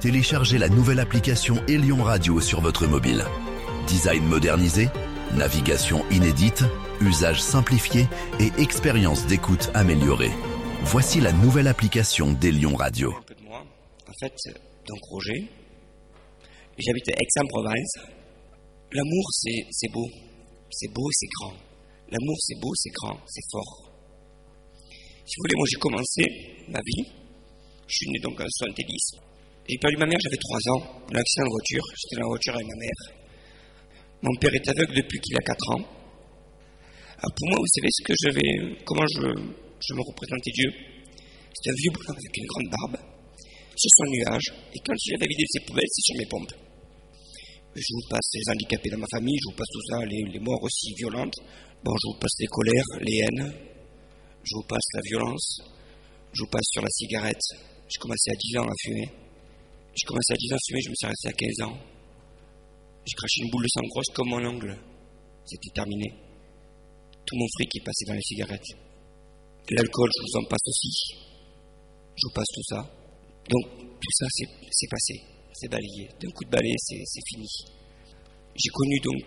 téléchargez la nouvelle application Elion Radio sur votre mobile. Design modernisé, navigation inédite, usage simplifié et expérience d'écoute améliorée. Voici la nouvelle application d'Elion Radio. Un peu de moi. En fait, donc Roger, j'habite à Aix-en-Provence. L'amour, c'est beau. C'est beau et c'est grand. L'amour, c'est beau, c'est grand, c'est fort. Si vous voulez, moi j'ai commencé ma vie. Je suis né donc en 70. J'ai perdu ma mère, j'avais 3 ans. Un accident de voiture. J'étais dans la voiture avec ma mère. Mon père est aveugle depuis qu'il a 4 ans. Alors pour moi, vous savez comment je me représentais Dieu. C'était un vieux bonhomme avec une grande barbe, sur son nuage, et quand il avait vidé ses poubelles, c'est sur mes pompes. Je vous passe les handicapés dans ma famille, je vous passe tout ça, les morts aussi violentes. Bon, je vous passe les colères, les haines, je vous passe la violence, je vous passe sur la cigarette. J'ai commencé à 10 ans à fumer. J'ai commencé à 10 ans à fumer, je me suis arrêté à 15 ans. J'ai craché une boule de sang grosse comme mon ongle. C'était terminé. Tout mon fric est passé dans les cigarettes. L'alcool, je vous en passe aussi. Je vous passe tout ça. Donc, tout ça, c'est passé. C'est balayé. D'un coup de balai, c'est fini. J'ai connu donc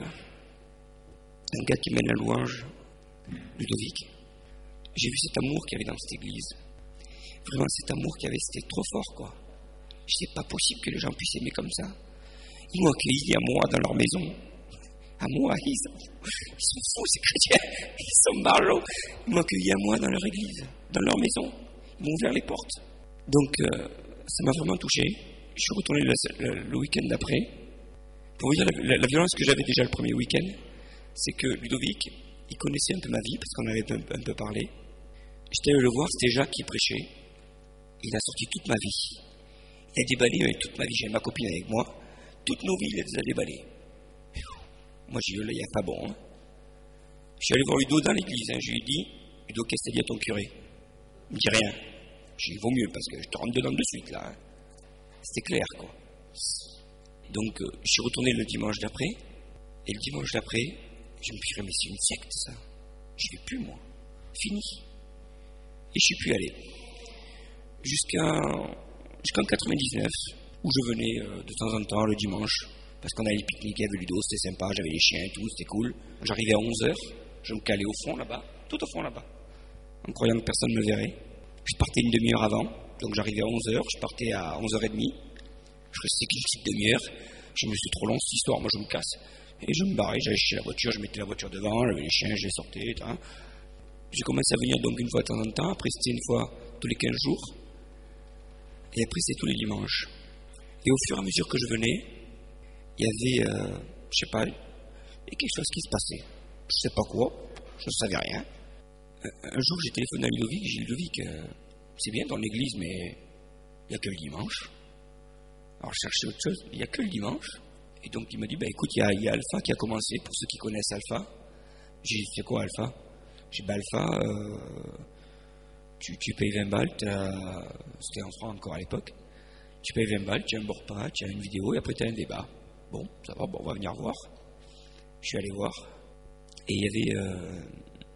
un gars qui mène la louange, Ludovic. J'ai vu cet amour qu'il y avait dans cette église. Vraiment, cet amour qu'il y avait, c'était trop fort, quoi. C'est pas possible que les gens puissent aimer comme ça. Ils m'ont accueilli à moi dans leur maison. À moi, ils sont fous, ces chrétiens. Ils sont marlots. Ils m'ont accueilli à moi dans leur église, dans leur maison. Ils m'ont ouvert les portes. Donc, ça m'a vraiment touché. Je suis retourné le week-end d'après. Pour vous dire la violence que j'avais déjà le premier week-end, c'est que Ludovic, il connaissait un peu ma vie, parce qu'on avait un peu parlé. J'étais allé le voir, c'était Jacques qui prêchait. Il a sorti toute ma vie. Il a déballé avec toute ma vie. J'avais ma copine avec moi. Toutes nos vies, il les a déballées. Moi, j'ai dit, là, il n'y a pas bon. Hein. Je suis allé voir Ludo dans l'église. Hein. Je lui ai dit, Ludo, qu'est-ce que t'as dit à ton curé? Il me dit rien. Je lui ai dit, vaut mieux, parce que je te rentre dedans de suite, là. Hein. C'était clair, quoi. Donc, je suis retourné le dimanche d'après. Et le dimanche d'après, je me suis dit, mais c'est une secte, ça. Je ne vais plus, moi. Fini. Et je ne suis plus allé. Jusqu'en 99, où je venais de temps en temps le dimanche. Parce qu'on allait les pique-niquer avec Ludo, c'était sympa, j'avais les chiens et tout, c'était cool. J'arrivais à 11h, je me calais au fond là-bas, tout au fond là-bas, en croyant que personne ne me verrait. Je partais une demi-heure avant, donc j'arrivais à 11h, je partais à 11h30, je restais qu'une petite demi-heure, je me suis trop long cette histoire, moi je me casse. Et je me barrais, j'allais chez la voiture, je mettais la voiture devant, j'avais les chiens, je les sortais, etc. J'ai commencé à venir donc une fois de temps en temps, après c'était une fois tous les 15 jours, et après c'était tous les dimanches. Et au fur et à mesure que je venais, il y avait, je sais pas, il y a quelque chose qui se passait. Je sais pas quoi, je ne savais rien. Un jour, j'ai téléphoné à Ludovic, j'ai dit, Ludovic, c'est bien dans l'église, mais il n'y a que le dimanche. Alors, je cherchais autre chose, il n'y a que le dimanche. Et donc, il m'a dit, écoute, il y a Alpha qui a commencé, pour ceux qui connaissent Alpha. J'ai dit, c'est quoi Alpha? J'ai dit, Alpha, tu payes 20 balles, c'était en francs encore à l'époque. Tu payes 20 balles, tu as un repas, tu as une vidéo, et après tu as un débat. Bon, ça va, on va venir voir. Je suis allé voir. Et il y avait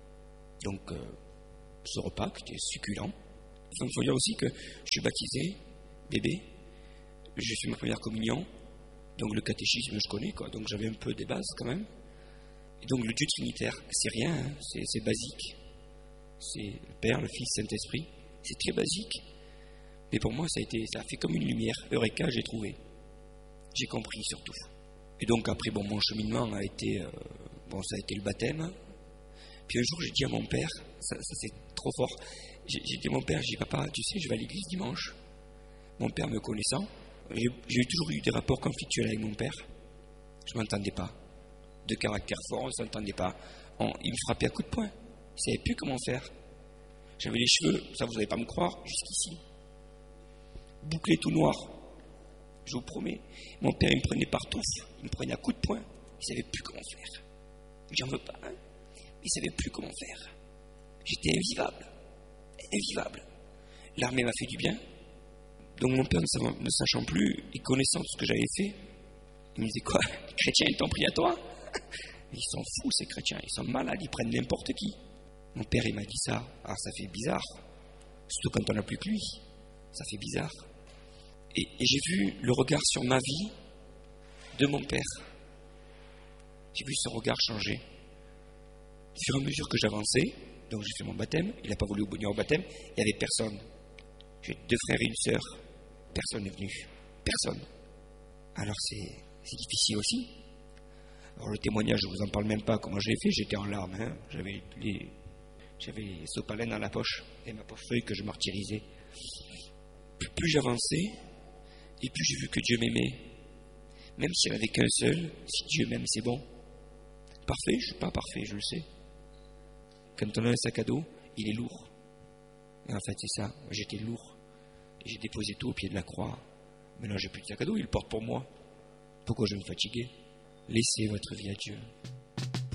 ce repas qui était succulent. Il faut dire aussi que je suis baptisé, bébé. J'ai fait ma première communion. Donc le catéchisme, je connais, quoi. Donc j'avais un peu des bases quand même. Et donc le Dieu trinitaire, c'est rien, hein. C'est basique. C'est le Père, le Fils, Saint-Esprit. C'est très basique. Mais pour moi, ça a fait comme une lumière. Eureka, j'ai trouvé. J'ai compris surtout. Et donc après, mon cheminement a été, ça a été le baptême. Puis un jour, j'ai dit à mon père, ça c'est trop fort. J'ai dit à mon père, j'ai dit, papa, tu sais, je vais à l'église dimanche. Mon père me connaissant, j'ai toujours eu des rapports conflictuels avec mon père. Je ne m'entendais pas. De caractère fort, on ne s'entendait pas. Il me frappait à coups de poing. Il ne savait plus comment faire. J'avais les cheveux, ça vous n'allez pas me croire, jusqu'ici. Bouclés tout noir. Je vous promets. Mon père, il me prenait partout. Il me prenait à coups de poing. Il ne savait plus comment faire. J'en veux pas, hein. Il ne savait plus comment faire. J'étais invivable. Invivable. L'armée m'a fait du bien. Donc mon père, ne sachant plus et connaissant ce que j'avais fait, il me disait quoi? Les chrétiens, ils t'ont pris à toi? Ils sont fous, ces chrétiens. Ils sont malades, ils prennent n'importe qui. Mon père, il m'a dit ça. Alors ça fait bizarre. Surtout quand on n'a plus que lui. Ça fait bizarre. Et j'ai vu le regard sur ma vie de mon père. J'ai vu son regard changer. Au fur et à mesure que j'avançais, donc j'ai fait mon baptême, il n'a pas voulu venir au baptême, il n'y avait personne. J'ai 2 frères et une sœur, personne n'est venu. Personne. Alors c'est difficile aussi. Alors le témoignage, je ne vous en parle même pas comment je l'ai fait, j'étais en larmes. Hein. J'avais les sopalènes dans la poche et ma pauvre feuille que je martyrisais. Plus j'avançais, et plus j'ai vu que Dieu m'aimait. Même s'il n'y en avait qu'un seul, si Dieu m'aime, c'est bon. Parfait, je ne suis pas parfait, je le sais. Quand on a un sac à dos, il est lourd. Et en fait, c'est ça, j'étais lourd. Et j'ai déposé tout au pied de la croix. Maintenant, j'ai plus de sac à dos, il le porte pour moi. Pourquoi je vais me fatiguer? Laissez votre vie à Dieu.